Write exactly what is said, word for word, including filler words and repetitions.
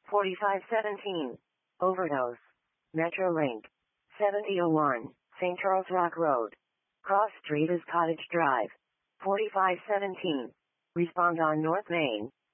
forty-five seventeen. Overdose. Metrolink. seventy oh one. Saint Charles Rock Road. Cross Street is Cottage Drive. forty-five seventeen. Respond on North Main.